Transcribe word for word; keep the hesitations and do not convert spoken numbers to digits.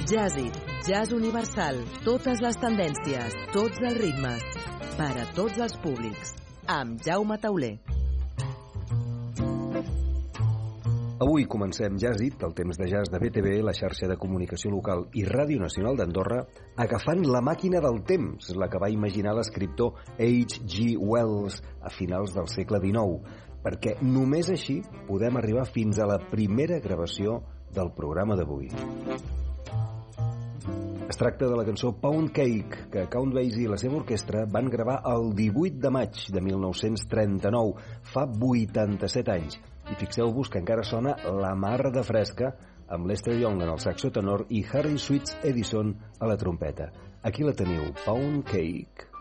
Jazzit, jazz universal, totes les tendències, tots els ritmes, per a tots els públics, amb Jaume Tauler. Avui comencem Jazzit, el temps de jazz de B T V, la xarxa de comunicació local i Ràdio Nacional d'Andorra, agafant la màquina del temps, la que va imaginar l'escriptor H G Wells a finals del segle dinou, perquè només així podem arribar fins a la primera gravació del programa d'avui. Es tracta de la cançó Pound Cake, que Count Basie i la seva orquestra van gravar el divuit de maig de mil nou-cents trenta-nou, fa vuitanta-set anys. I fixeu-vos que encara sona la mar de fresca, amb Lester Young en el saxo tenor i Harry Sweets Edison a la trompeta. Aquí la teniu, Pound Cake.